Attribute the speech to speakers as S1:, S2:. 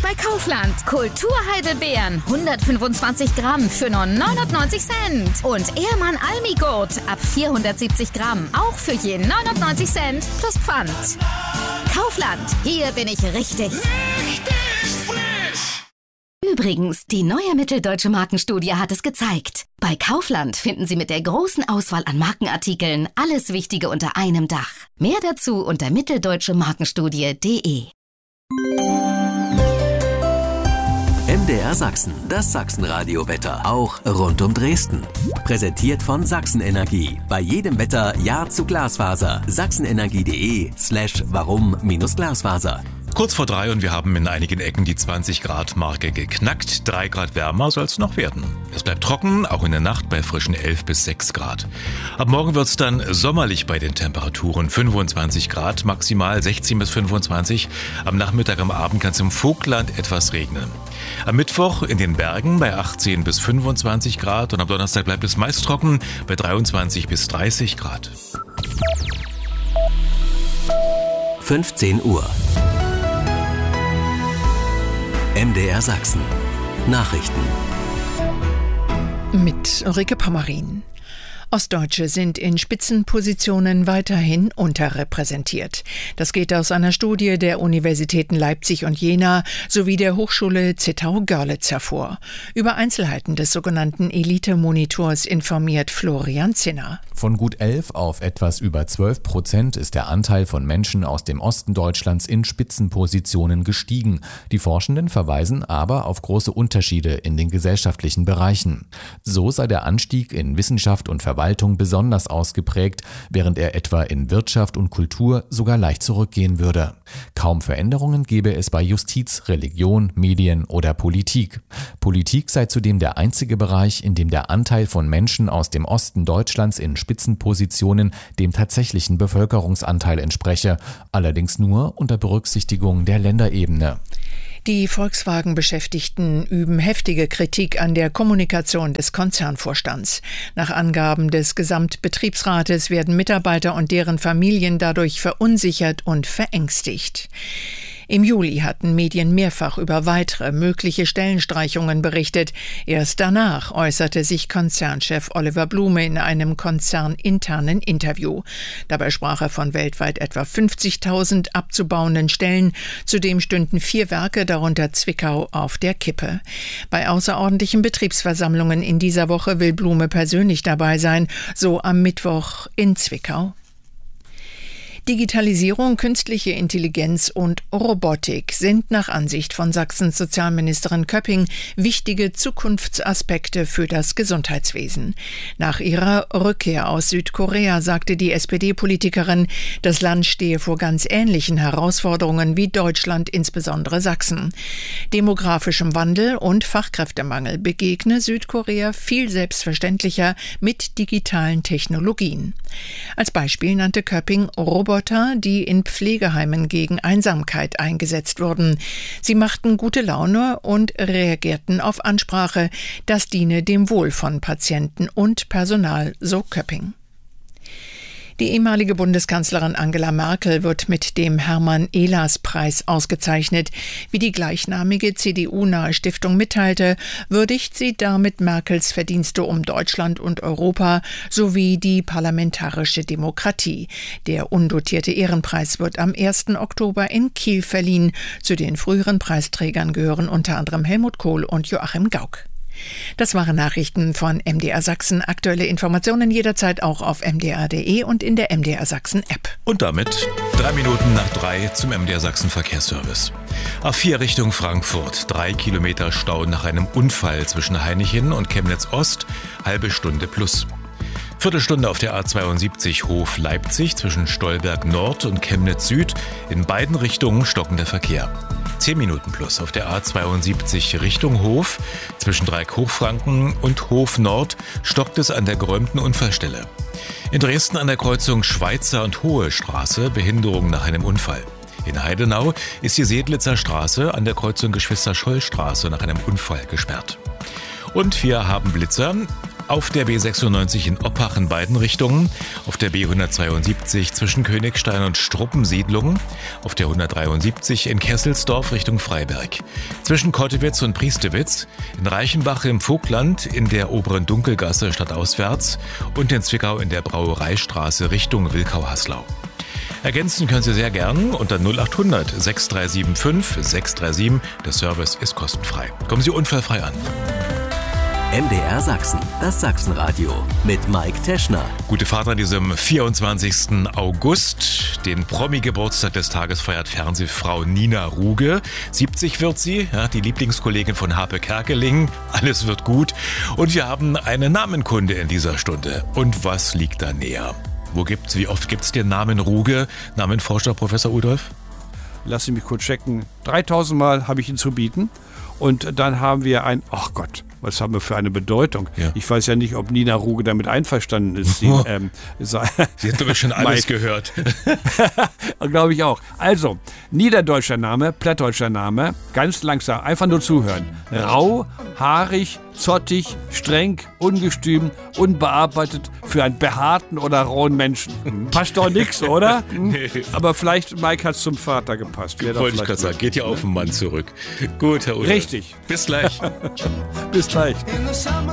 S1: bei Kaufland. Kulturheidelbeeren 125 Gramm für nur 99 Cent. Und Ehrmann Almigurt ab 470 Gramm auch für je 99 Cent plus Pfand. Kaufland, hier bin ich richtig.
S2: Übrigens, die neue Mitteldeutsche Markenstudie hat es gezeigt. Bei Kaufland finden Sie mit der großen Auswahl an Markenartikeln alles Wichtige unter einem Dach. Mehr dazu unter mitteldeutschemarkenstudie.de.
S3: MDR Sachsen, das Sachsenradio-Wetter, auch rund um Dresden. Präsentiert von Sachsenenergie. Bei jedem Wetter Ja zu Glasfaser. sachsenenergie.de/warum-Glasfaser.
S4: Kurz vor 3 und wir haben in einigen Ecken die 20-Grad-Marke geknackt. 3 Grad wärmer soll es noch werden. Es bleibt trocken, auch in der Nacht bei frischen 11 bis 6 Grad. Ab morgen wird es dann sommerlich bei den Temperaturen. 25 Grad, maximal 16 bis 25. Am Nachmittag, am Abend kann es im Vogtland etwas regnen. Am Mittwoch in den Bergen bei 18 bis 25 Grad und am Donnerstag bleibt es meist trocken bei 23 bis 30 Grad.
S3: 15 Uhr. MDR Sachsen. Nachrichten.
S5: Mit Ulrike Pommerin. Ostdeutsche sind in Spitzenpositionen weiterhin unterrepräsentiert. Das geht aus einer Studie der Universitäten Leipzig und Jena sowie der Hochschule Zittau-Görlitz hervor. Über Einzelheiten des sogenannten Elite-Monitors informiert Florian Zinner.
S6: Von gut 11 auf etwas über 12% ist der Anteil von Menschen aus dem Osten Deutschlands in Spitzenpositionen gestiegen. Die Forschenden verweisen aber auf große Unterschiede in den gesellschaftlichen Bereichen. So sei der Anstieg in Wissenschaft und Verwaltung besonders ausgeprägt, während er etwa in Wirtschaft und Kultur sogar leicht zurückgehen würde. Kaum Veränderungen gebe es bei Justiz, Religion, Medien oder Politik. Politik sei zudem der einzige Bereich, in dem der Anteil von Menschen aus dem Osten Deutschlands in Spitzenpositionen dem tatsächlichen Bevölkerungsanteil entspreche, allerdings nur unter Berücksichtigung der Länderebene.
S5: Die Volkswagen-Beschäftigten üben heftige Kritik an der Kommunikation des Konzernvorstands. Nach Angaben des Gesamtbetriebsrates werden Mitarbeiter und deren Familien dadurch verunsichert und verängstigt. Im Juli hatten Medien mehrfach über weitere mögliche Stellenstreichungen berichtet. Erst danach äußerte sich Konzernchef Oliver Blume in einem konzerninternen Interview. Dabei sprach er von weltweit etwa 50.000 abzubauenden Stellen. Zudem stünden 4 Werke, darunter Zwickau, auf der Kippe. Bei außerordentlichen Betriebsversammlungen in dieser Woche will Blume persönlich dabei sein, so am Mittwoch in Zwickau. Digitalisierung, künstliche Intelligenz und Robotik sind nach Ansicht von Sachsens Sozialministerin Köpping wichtige Zukunftsaspekte für das Gesundheitswesen. Nach ihrer Rückkehr aus Südkorea sagte die SPD-Politikerin, das Land stehe vor ganz ähnlichen Herausforderungen wie Deutschland, insbesondere Sachsen. Demografischem Wandel und Fachkräftemangel begegne Südkorea viel selbstverständlicher mit digitalen Technologien. Als Beispiel nannte Köpping Roboter, die in Pflegeheimen gegen Einsamkeit eingesetzt wurden. Sie machten gute Laune und reagierten auf Ansprache. Das diene dem Wohl von Patienten und Personal, so Köpping. Die ehemalige Bundeskanzlerin Angela Merkel wird mit dem Hermann-Ehlers-Preis ausgezeichnet. Wie die gleichnamige CDU-nahe Stiftung mitteilte, würdigt sie damit Merkels Verdienste um Deutschland und Europa sowie die parlamentarische Demokratie. Der undotierte Ehrenpreis wird am 1. Oktober in Kiel verliehen. Zu den früheren Preisträgern gehören unter anderem Helmut Kohl und Joachim Gauck. Das waren Nachrichten von MDR Sachsen. Aktuelle Informationen jederzeit auch auf mdr.de und in der MDR Sachsen App.
S4: Und damit 3 Minuten nach 3 zum MDR Sachsen Verkehrsservice. A4 Richtung Frankfurt. 3 Kilometer Stau nach einem Unfall zwischen Hainichen und Chemnitz Ost. Halbe Stunde plus. Viertelstunde auf der A72 Hof Leipzig zwischen Stolberg Nord und Chemnitz Süd. In beiden Richtungen stockender Verkehr. 10 Minuten plus auf der A72 Richtung Hof. Zwischen Dreieck-Hochfranken und Hof Nord stockt es an der geräumten Unfallstelle. In Dresden an der Kreuzung Schweizer und Hohe Straße Behinderung nach einem Unfall. In Heidenau ist die Sedlitzer Straße an der Kreuzung Geschwister-Scholl-Straße nach einem Unfall gesperrt. Und wir haben Blitzer. Auf der B96 in Oppach in beiden Richtungen, auf der B172 zwischen Königstein und Struppensiedlung, auf der 173 in Kesselsdorf Richtung Freiberg, zwischen Kottewitz und Priestewitz, in Reichenbach im Vogtland in der oberen Dunkelgasse stadtauswärts und in Zwickau in der Brauereistraße Richtung Wilkau-Haslau. Ergänzen können Sie sehr gern unter 0800 6375 637. Der Service ist kostenfrei. Kommen Sie unfallfrei an.
S3: MDR Sachsen, das Sachsenradio mit Mike Teschner.
S4: Gute Fahrt an diesem 24. August. Den Promi-Geburtstag des Tages feiert Fernsehfrau Nina Ruge. 70 wird sie, ja, die Lieblingskollegin von Harpe Kerkeling. Alles wird gut. Und wir haben eine Namenkunde in dieser Stunde. Und was liegt da näher? Wie oft gibt's den Namen Ruge? Namenforscher Professor Udolf?
S7: Lass mich kurz checken. 3000 Mal habe ich ihn zu bieten. Und dann haben wir ach Gott, was haben wir für eine Bedeutung? Ja. Ich weiß ja nicht, ob Nina Ruge damit einverstanden ist. Sie
S4: hat doch schon alles gehört.
S7: Glaube ich auch. Also, niederdeutscher Name, plattdeutscher Name, ganz langsam, einfach nur zuhören. Rau, haarig, zottig, streng, ungestüm, unbearbeitet für einen behaarten oder rauen Menschen. Passt doch nix, oder? Nee. Aber vielleicht, Mike, hat es zum Vater gepasst.
S4: Wollte ich gerade sagen, geht ja auf den Mann zurück. Gut, Herr Udolf.
S7: Richtig.
S4: Bis gleich.
S7: Bis gleich.